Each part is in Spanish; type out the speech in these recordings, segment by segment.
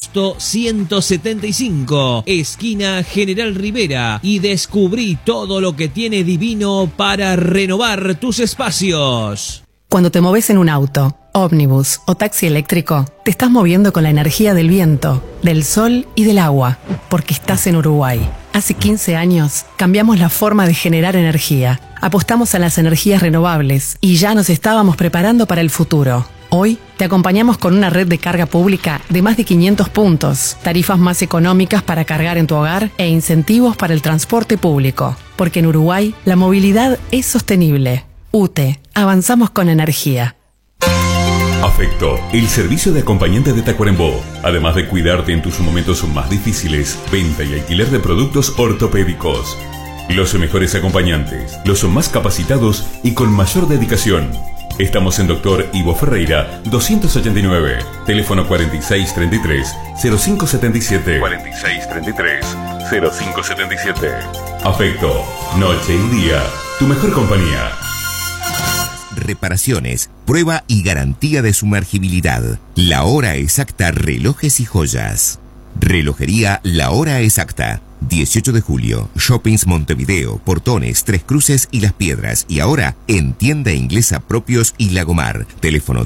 Agosto 175, esquina General Rivera, y descubrí todo lo que tiene divino para renovar tus espacios. Cuando te moves en un auto, ómnibus o taxi eléctrico, te estás moviendo con la energía del viento, del sol y del agua, porque estás en Uruguay. Hace 15 años cambiamos la forma de generar energía, apostamos a las energías renovables y ya nos estábamos preparando para el futuro. Hoy te acompañamos con una red de carga pública de más de 500 puntos, tarifas más económicas para cargar en tu hogar e incentivos para el transporte público. Porque en Uruguay la movilidad es sostenible. UTE, avanzamos con energía. Afecto, el servicio de acompañante de Tacuarembó. Además de cuidarte en tus momentos más difíciles, venta y alquiler de productos ortopédicos. Los mejores acompañantes, los más capacitados y con mayor dedicación. Estamos en Dr. Ivo Ferreira, 289, teléfono 4633-0577. 4633-0577. Afecto, noche y día, tu mejor compañía. Reparaciones, prueba y garantía de sumergibilidad. La Hora Exacta Relojes y Joyas. Relojería La Hora Exacta. 18 de julio, Shoppings Montevideo, Portones, Tres Cruces y Las Piedras. Y ahora en Tienda Inglesa Propios y Lagomar. Teléfono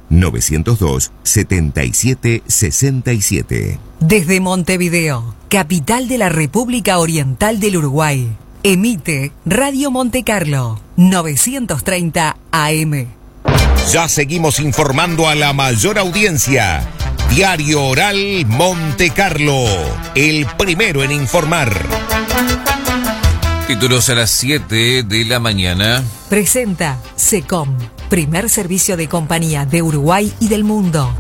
2-902-7767. Desde Montevideo, capital de la República Oriental del Uruguay. Emite Radio Monte Carlo, 930 AM. Ya seguimos informando a la mayor audiencia. Diario Oral Monte Carlo, el primero en informar. Títulos a las 7 de la mañana. Presenta SECOM, primer servicio de compañía de Uruguay y del mundo.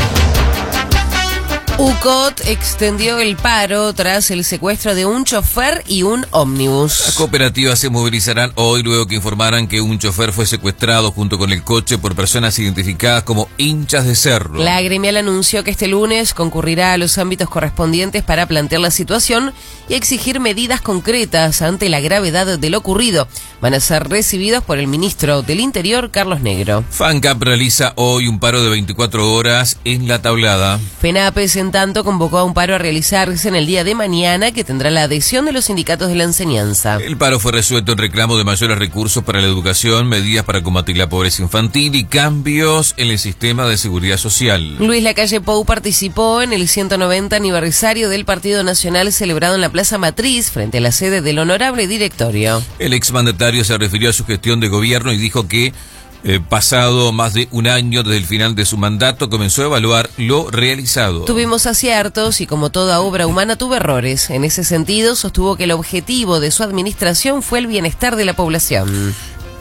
UCOT extendió el paro tras el secuestro de un chofer y un ómnibus. Las cooperativas se movilizarán hoy luego que informaran que un chofer fue secuestrado junto con el coche por personas identificadas como hinchas de cerro. La gremial anunció que este lunes concurrirá a los ámbitos correspondientes para plantear la situación y exigir medidas concretas ante la gravedad de lo ocurrido. Van a ser recibidos por el ministro del Interior, Carlos Negro. FANCAP realiza hoy un paro de 24 horas en La Tablada. FENAPES, en tanto, convocó a un paro a realizarse en el día de mañana que tendrá la adhesión de los sindicatos de la enseñanza. El paro fue resuelto en reclamo de mayores recursos para la educación, medidas para combatir la pobreza infantil y cambios en el sistema de seguridad social. Luis Lacalle Pou participó en el 190 aniversario del Partido Nacional celebrado en la Plaza Matriz frente a la sede del Honorable Directorio. El exmandatario se refirió a su gestión de gobierno y dijo que pasado más de un año desde el final de su mandato, comenzó a evaluar lo realizado. Tuvimos aciertos y como toda obra humana tuvo errores. En ese sentido, sostuvo que el objetivo de su administración fue el bienestar de la población.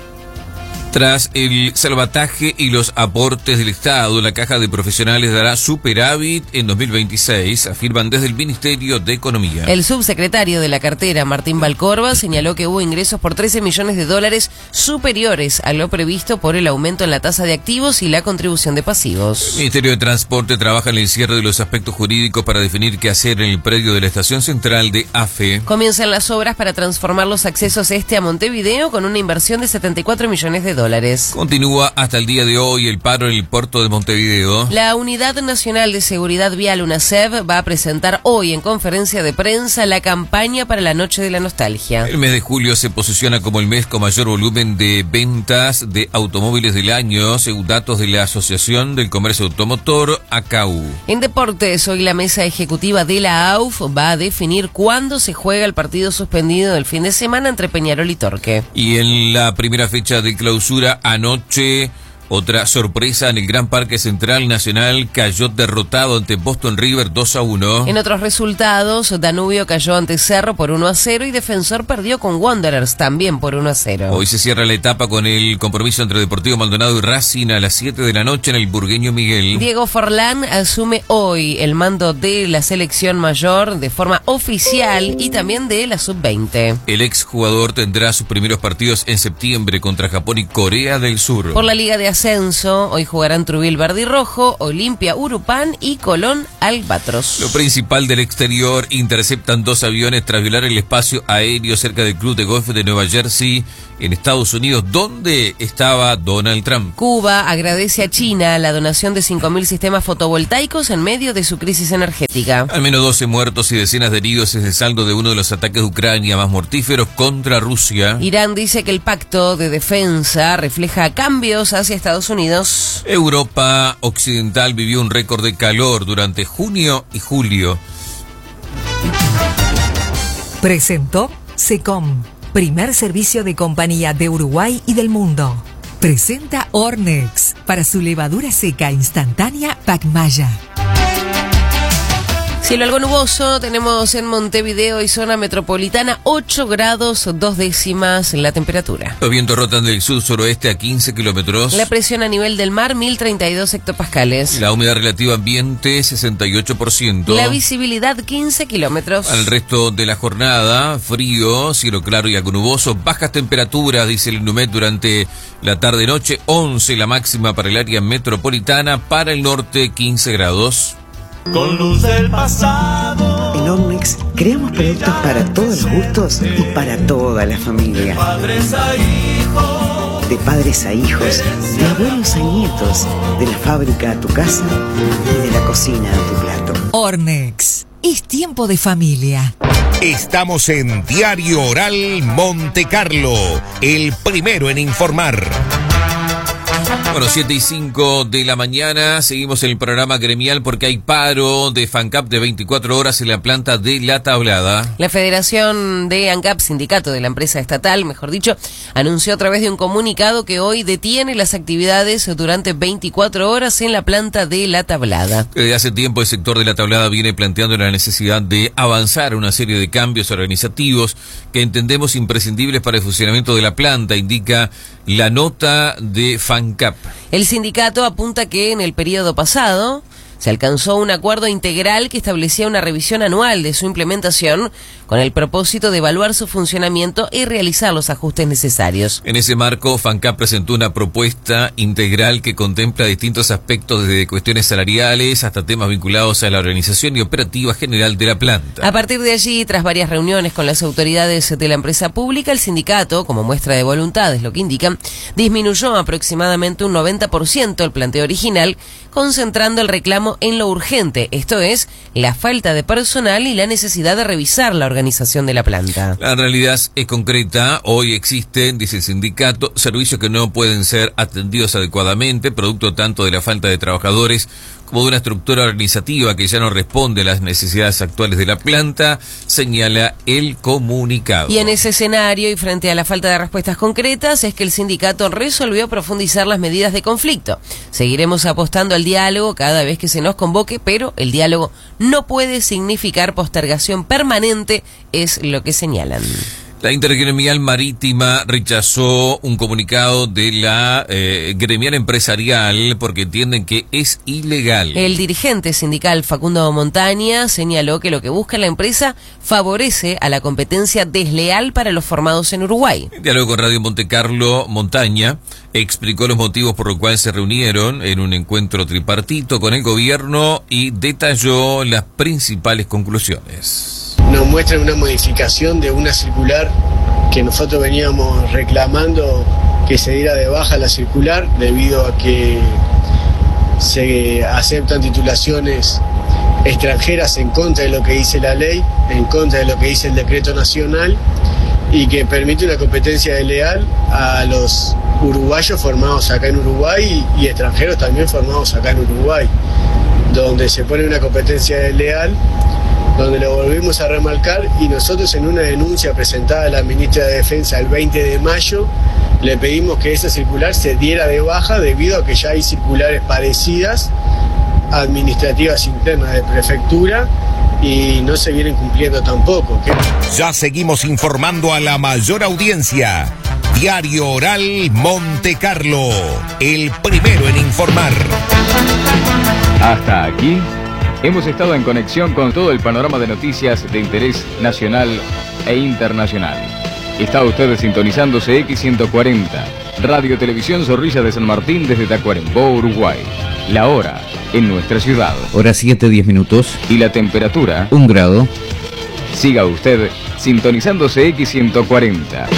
Tras el salvataje y los aportes del Estado, la Caja de Profesionales dará superávit en 2026, afirman desde el Ministerio de Economía. El subsecretario de la cartera, Martín Valcorba, señaló que hubo ingresos por $13 millones superiores a lo previsto por el aumento en la tasa de activos y la contribución de pasivos. El Ministerio de Transporte trabaja en el cierre de los aspectos jurídicos para definir qué hacer en el predio de la estación central de AFE. Comienzan las obras para transformar los accesos a Montevideo con una inversión de $74 millones. Continúa hasta el día de hoy el paro en el puerto de Montevideo. La Unidad Nacional de Seguridad Vial, UNASEV, va a presentar hoy en conferencia de prensa la campaña para la Noche de la Nostalgia. El mes de julio se posiciona como el mes con mayor volumen de ventas de automóviles del año, según datos de la Asociación del Comercio Automotor, ACAU. En deportes, hoy la mesa ejecutiva de la AUF va a definir cuándo se juega el partido suspendido del fin de semana entre Peñarol y Torque. Y en la primera fecha de clausura anoche, otra sorpresa en el Gran Parque Central. Nacional cayó derrotado ante Boston River 2-1. En otros resultados, Danubio cayó ante Cerro por 1-0 y Defensor perdió con Wanderers también por 1-0. Hoy se cierra la etapa con el compromiso entre Deportivo Maldonado y Racing a las 7 de la noche en el Burgueño Miguel. Diego Forlán asume hoy el mando de la selección mayor de forma oficial y también de la sub-20. El exjugador tendrá sus primeros partidos en septiembre contra Japón y Corea del Sur. Por la Liga de ascenso. Hoy jugarán Trubil Verde y Rojo, Olimpia Urupán y Colón Albatros. Lo principal del exterior, interceptan 2 aviones tras violar el espacio aéreo cerca del club de golf de Nueva Jersey, en Estados Unidos, donde estaba Donald Trump. Cuba agradece a China la donación de 5.000 sistemas fotovoltaicos en medio de su crisis energética. Al menos 12 muertos y decenas de heridos es el saldo de uno de los ataques de Ucrania más mortíferos contra Rusia. Irán dice que el pacto de defensa refleja cambios hacia Estados Unidos. Europa Occidental vivió un récord de calor durante junio y julio. Presentó SECOM, primer servicio de compañía de Uruguay y del mundo. Presenta Ornex para su levadura seca instantánea Pacmaya. Cielo algo nuboso tenemos en Montevideo y zona metropolitana, 8 grados 2 décimas la temperatura. Los vientos rotan del sur-suroeste a 15 kilómetros. La presión a nivel del mar, 1032 hectopascales. La humedad relativa ambiente, 68%. La visibilidad, 15 kilómetros. Al resto de la jornada, frío, cielo claro y algo nuboso, bajas temperaturas, dice el INUMED, durante la tarde-noche, 11 la máxima para el área metropolitana, para el norte 15 grados. Con luz del pasado. En Ornex creamos productos para todos los gustos y para toda la familia. De padres a hijos. De padres a hijos, de abuelos a nietos, de la fábrica a tu casa y de la cocina a tu plato. Ornex, es tiempo de familia. Estamos en Diario Oral Monte Carlo, el primero en informar. Bueno, 7:05 de la mañana, seguimos en el programa gremial porque hay paro de FANCAP de 24 horas en la planta de La Tablada. La Federación de ANCAP, sindicato de la empresa estatal, mejor dicho, anunció a través de un comunicado que hoy detiene las actividades durante 24 horas en la planta de La Tablada. Desde hace tiempo el sector de La Tablada viene planteando la necesidad de avanzar una serie de cambios organizativos que entendemos imprescindibles para el funcionamiento de la planta, indica la nota de FANCAP. El sindicato apunta que en el periodo pasado se alcanzó un acuerdo integral que establecía una revisión anual de su implementación con el propósito de evaluar su funcionamiento y realizar los ajustes necesarios. En ese marco, FANCAP presentó una propuesta integral que contempla distintos aspectos, desde cuestiones salariales hasta temas vinculados a la organización y operativa general de la planta. A partir de allí, tras varias reuniones con las autoridades de la empresa pública, el sindicato, como muestra de voluntad, es lo que indican, disminuyó aproximadamente un 90% el planteo original, concentrando el reclamo en lo urgente, esto es, la falta de personal y la necesidad de revisar la organización de la planta. La realidad es concreta. Hoy existen, dice el sindicato, servicios que no pueden ser atendidos adecuadamente, producto tanto de la falta de trabajadores como de una estructura organizativa que ya no responde a las necesidades actuales de la planta, señala el comunicado. Y en ese escenario y frente a la falta de respuestas concretas es que el sindicato resolvió profundizar las medidas de conflicto. Seguiremos apostando al diálogo cada vez que se nos convoque, pero el diálogo no puede significar postergación permanente, es lo que señalan. La Intergremial Marítima rechazó un comunicado de la gremial empresarial porque entienden que es ilegal. El dirigente sindical Facundo Montaña señaló que lo que busca la empresa favorece a la competencia desleal para los formados en Uruguay. En diálogo con Radio Monte Carlo, Montaña explicó los motivos por los cuales se reunieron en un encuentro tripartito con el gobierno y detalló las principales conclusiones. Nos muestra una modificación de una circular que nosotros veníamos reclamando que se diera de baja la circular debido a que se aceptan titulaciones extranjeras en contra de lo que dice la ley, en contra de lo que dice el decreto nacional y que permite una competencia desleal a los uruguayos formados acá en Uruguay y extranjeros también formados acá en Uruguay, donde se pone una competencia desleal, donde lo volvimos a remarcar y nosotros en una denuncia presentada a la ministra de Defensa el 20 de mayo le pedimos que esa circular se diera de baja debido a que ya hay circulares parecidas administrativas internas de prefectura y no se vienen cumpliendo tampoco. Ya seguimos informando a la mayor audiencia. Diario Oral Monte Carlo, el primero en informar. Hasta aquí hemos estado en conexión con todo el panorama de noticias de interés nacional e internacional. Está usted sintonizando CX140, Radio Televisión Zorrilla de San Martín desde Tacuarembó, Uruguay. La hora en nuestra ciudad. Hora 7:10. Y la temperatura 1 grado. Siga usted sintonizando CX140.